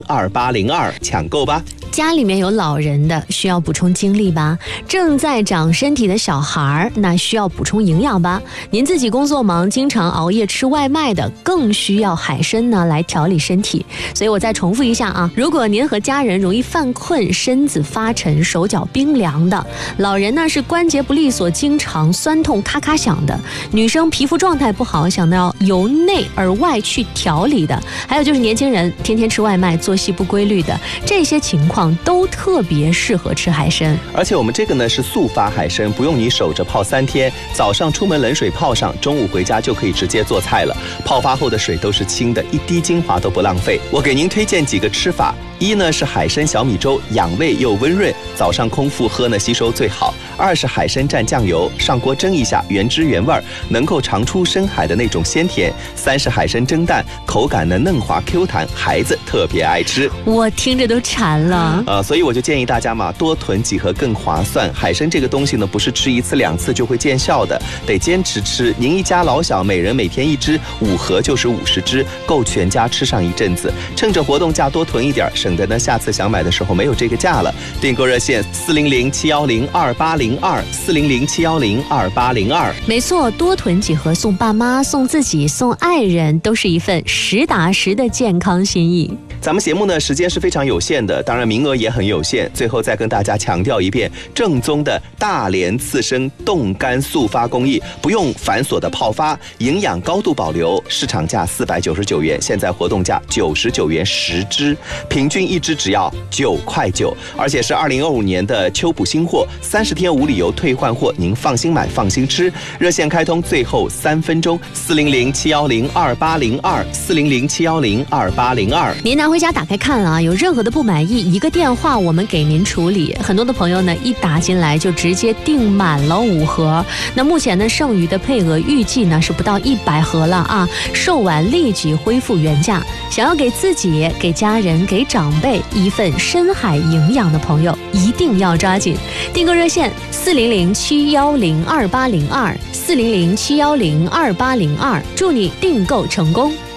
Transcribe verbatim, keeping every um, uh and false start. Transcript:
二八零二抢购吧。 家里面有老人的需要补充精力吧，正在长身体的小孩那需要补充营养吧，您自己工作忙经常熬夜吃外卖的更需要海参呢来调理身体。所以我再重复一下啊，如果您和家人容易犯困，身子发沉，手脚冰凉的，老人呢是关节不利索，经常酸痛咔咔响的，女生皮肤状态不好，想要由内而外去调理的，还有就是年轻人天天吃外卖，作息不规律的，这些情况都特别适合吃海参。 而且我们这个呢是速发海参，不用你守着泡三天，早上出门冷水泡上，中午回家就可以直接做菜了。泡发后的水都是清的，一滴精华都不浪费。我给您推荐几个吃法，一呢是海参小米粥，养胃又温润，早上空腹喝呢吸收最好。二是海参蘸酱油，上锅蒸一下，原汁原味，能够尝出深海的那种鲜甜。三是海参蒸蛋，口感呢嫩滑 Q 弹，孩子特别爱吃。 我听着都馋了。 呃，所以我就建议大家嘛，多囤几盒更划算。海参这个东西呢，不是吃一次两次就会见效的，得坚持吃。您一家老小每人每天一只，五盒就是五十只，够全家吃上一阵子。趁着活动价多囤一点，省得呢下次想买的时候没有这个价了。订购热线四零零七幺零二八零二四零零七幺零二八零二。 没错，多囤几盒送爸妈、送自己、送爱人，都是一份实打实的健康心意。 咱们节目呢时间是非常有限的，当然名额也很有限。最后再跟大家强调一遍，正宗的大连次生冻干速发工艺，不用繁琐的泡发，营养高度保留。市场价四百九十九元，现在活动价九十九元十支，平均一支只要九块九，而且是二零二五年的秋补新货，三十天无理由退换货，您放心买放心吃。热线开通最后三分钟，四零零七幺零二八零二四零零七幺零二八零二。 您拿回家打开看啊，有任何的不满意，一个电话我们给您处理。很多的朋友呢一打进来就直接订满了五盒，那目前呢剩余的配额预计呢是不到一百盒了啊，售完立即恢复原价。想要给自己、给家人、给长辈一份深海营养的朋友，一定要抓紧。订购热线四零零七幺零二八零二四零零七幺零二八零二，祝你订购成功。